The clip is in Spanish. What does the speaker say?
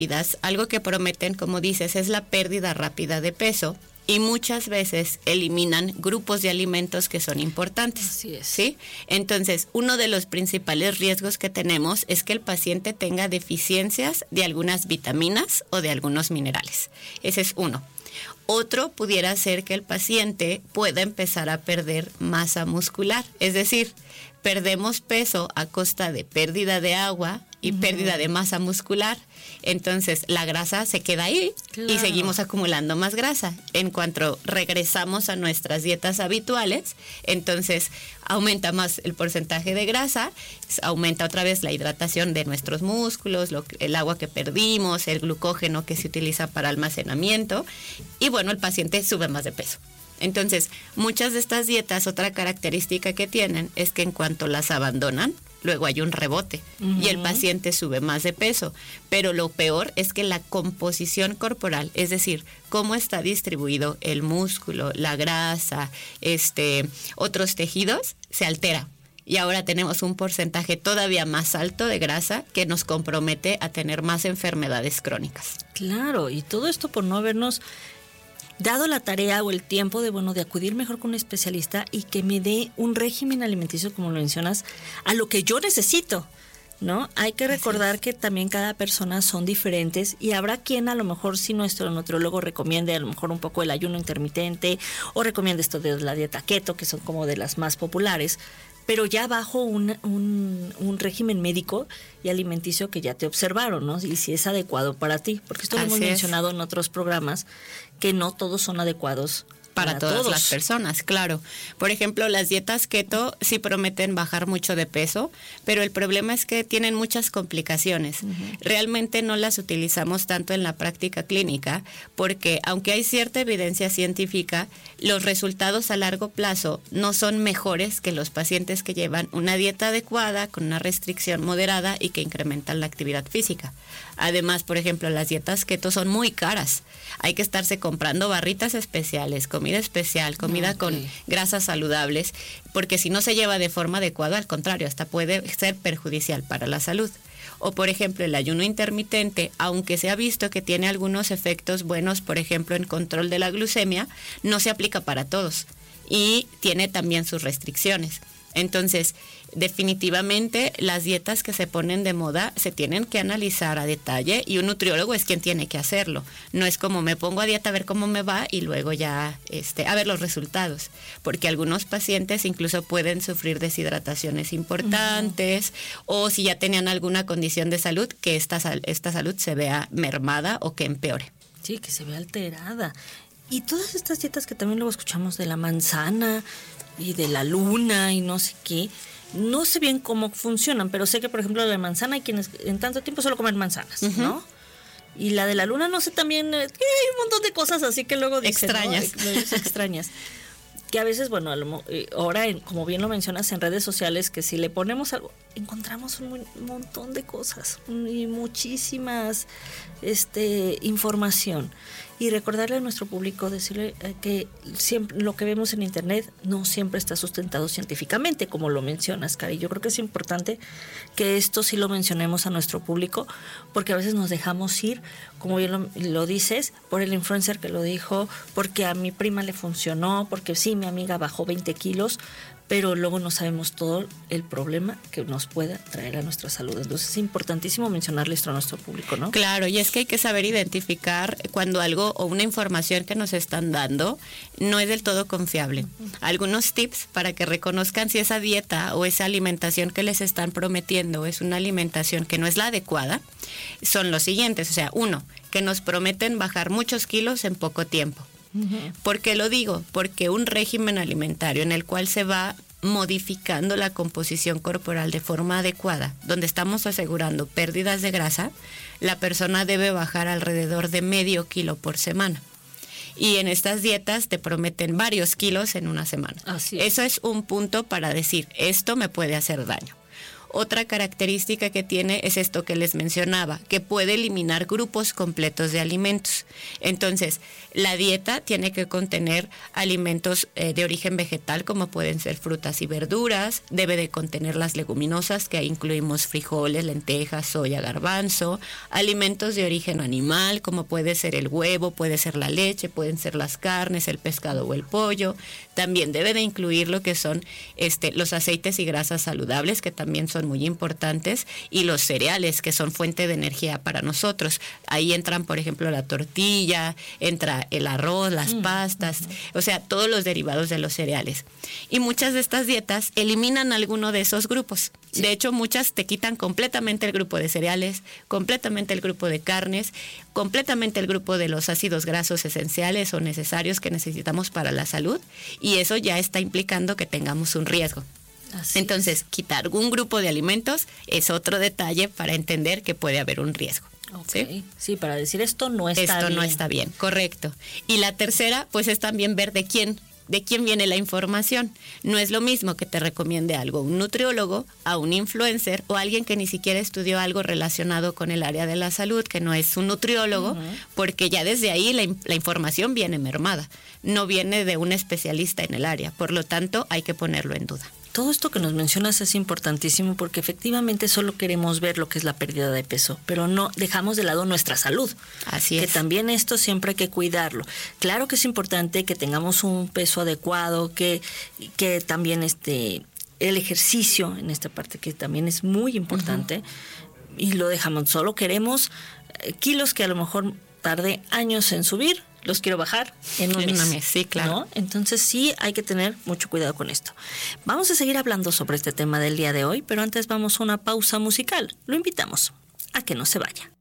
algo que prometen, como dices, es la pérdida rápida de peso. Y muchas veces eliminan grupos de alimentos que son importantes. Así es. ¿Sí? Entonces, uno de los principales riesgos que tenemos es que el paciente tenga deficiencias de algunas vitaminas o de algunos minerales. Ese es uno. Otro pudiera ser que el paciente pueda empezar a perder masa muscular. Es decir, perdemos peso a costa de pérdida de agua y pérdida de masa muscular. Entonces la grasa se queda ahí y seguimos acumulando más grasa. En cuanto regresamos a nuestras dietas habituales, entonces aumenta más el porcentaje de grasa, aumenta otra vez la hidratación de nuestros músculos, el agua que perdimos, el glucógeno que se utiliza para almacenamiento y bueno, el paciente sube más de peso. Entonces, muchas de estas dietas, otra característica que tienen es que en cuanto las abandonan, luego hay un rebote y el paciente sube más de peso. Pero lo peor es que la composición corporal, es decir, cómo está distribuido el músculo, la grasa, otros tejidos, se altera. Y ahora tenemos un porcentaje todavía más alto de grasa que nos compromete a tener más enfermedades crónicas. Claro, y todo esto por no habernos dado la tarea o el tiempo de acudir mejor con un especialista y que me dé un régimen alimenticio, como lo mencionas, a lo que yo necesito, ¿no? Hay que recordar que también cada persona son diferentes y habrá quien a lo mejor si nuestro nutriólogo recomiende a lo mejor un poco el ayuno intermitente o recomiende esto de la dieta keto, que son como de las más populares, pero ya bajo un régimen médico y alimenticio que ya te observaron, ¿no? Y si es adecuado para ti, porque esto lo hemos mencionado en otros programas, que no todos son adecuados para todas las personas, claro. Por ejemplo, las dietas keto sí prometen bajar mucho de peso, pero el problema es que tienen muchas complicaciones. Realmente no las utilizamos tanto en la práctica clínica, porque aunque hay cierta evidencia científica, los resultados a largo plazo no son mejores que los pacientes que llevan una dieta adecuada, con una restricción moderada y que incrementan la actividad física. Además, por ejemplo, las dietas keto son muy caras. Hay que estarse comprando barritas especiales, comida especial, comida con grasas saludables, porque si no se lleva de forma adecuada, al contrario, hasta puede ser perjudicial para la salud. O por ejemplo, el ayuno intermitente, aunque se ha visto que tiene algunos efectos buenos, por ejemplo, en control de la glucemia, no se aplica para todos y tiene también sus restricciones. Entonces, definitivamente las dietas que se ponen de moda se tienen que analizar a detalle y un nutriólogo es quien tiene que hacerlo. No es como me pongo a dieta a ver cómo me va y luego ya a ver los resultados, porque algunos pacientes incluso pueden sufrir deshidrataciones importantes o si ya tenían alguna condición de salud, que esta salud se vea mermada o que empeore. Sí, que se vea alterada. Y todas estas dietas que también luego escuchamos de la manzana y de la luna y no sé qué, no sé bien cómo funcionan, pero sé que, por ejemplo, la manzana hay quienes en tanto tiempo solo comen manzanas, ¿no? Y la de la luna, no sé, también hay un montón de cosas así que luego dicen, extrañas. ¿no? Extrañas. Que a veces, bueno, ahora, como bien lo mencionas en redes sociales, que si le ponemos algo, encontramos un montón de cosas y muchísimas información. Y recordarle a nuestro público, decirle que siempre lo que vemos en internet no siempre está sustentado científicamente, como lo mencionas, Cari. Yo creo que es importante que esto sí lo mencionemos a nuestro público, porque a veces nos dejamos ir, como bien lo dices, por el influencer que lo dijo, porque a mi prima le funcionó, porque sí, mi amiga bajó 20 kilos, pero luego no sabemos todo el problema que nos pueda traer a nuestra salud. Entonces es importantísimo mencionarle esto a nuestro público, ¿no? Claro, y es que hay que saber identificar cuando algo o una información que nos están dando no es del todo confiable. Algunos tips para que reconozcan si esa dieta o esa alimentación que les están prometiendo es una alimentación que no es la adecuada, son los siguientes. O sea, uno, que nos prometen bajar muchos kilos en poco tiempo. ¿Por qué lo digo? Porque un régimen alimentario en el cual se va modificando la composición corporal de forma adecuada, donde estamos asegurando pérdidas de grasa, la persona debe bajar alrededor de medio kilo por semana. Y en estas dietas te prometen varios kilos en una semana. Así es. Eso es un punto para decir, esto me puede hacer daño. Otra característica que tiene es esto que les mencionaba, que puede eliminar grupos completos de alimentos. Entonces, la dieta tiene que contener alimentos de origen vegetal, como pueden ser frutas y verduras, debe de contener las leguminosas, que ahí incluimos frijoles, lentejas, soya, garbanzo, alimentos de origen animal, como puede ser el huevo, puede ser la leche, pueden ser las carnes, el pescado o el pollo. También debe de incluir lo que son los aceites y grasas saludables, que también son muy importantes, y los cereales, que son fuente de energía para nosotros. Ahí entran, por ejemplo, la tortilla, entra el arroz, las pastas, o sea, todos los derivados de los cereales. Y muchas de estas dietas eliminan alguno de esos grupos. Sí. De hecho, muchas te quitan completamente el grupo de cereales, completamente el grupo de carnes, completamente el grupo de los ácidos grasos esenciales o necesarios que necesitamos para la salud, y eso ya está implicando que tengamos un riesgo. Entonces, quitar algún grupo de alimentos es otro detalle para entender que puede haber un riesgo. Okay. Sí, para decir esto no está bien. Esto no está bien, correcto. Y la tercera, pues es también ver de quién viene la información. No es lo mismo que te recomiende algo un nutriólogo, a un influencer o alguien que ni siquiera estudió algo relacionado con el área de la salud, que no es un nutriólogo, porque ya desde ahí la información viene mermada, no viene de un especialista en el área. Por lo tanto, hay que ponerlo en duda. Todo esto que nos mencionas es importantísimo porque efectivamente solo queremos ver lo que es la pérdida de peso, pero no dejamos de lado nuestra salud. Así es. Que también esto siempre hay que cuidarlo. Claro que es importante que tengamos un peso adecuado, que también el ejercicio en esta parte que también es muy importante, y lo dejamos. Solo queremos kilos que a lo mejor tarde años en subir, los quiero bajar en un mes. Sí, claro. ¿No? Entonces sí hay que tener mucho cuidado con esto. Vamos a seguir hablando sobre este tema del día de hoy, pero antes vamos a una pausa musical. Lo invitamos a que no se vaya.